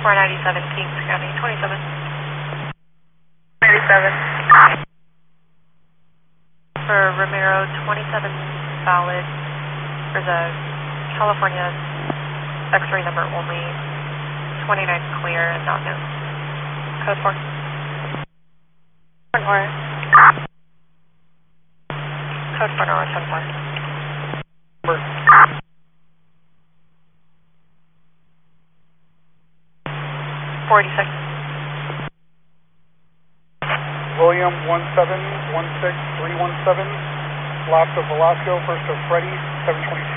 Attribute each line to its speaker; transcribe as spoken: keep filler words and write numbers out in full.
Speaker 1: four ninety-seven, Kings County, twenty-seven.
Speaker 2: ninety-seven.
Speaker 1: For Romero, twenty-seven valid for the California X-ray number only, twenty-nine clear and not known. Code four. ten four. Code four, Norway, ten four. forty-six.
Speaker 3: William one seven one six three one seven, last of Velasco, first of Freddy, seven twenty-two.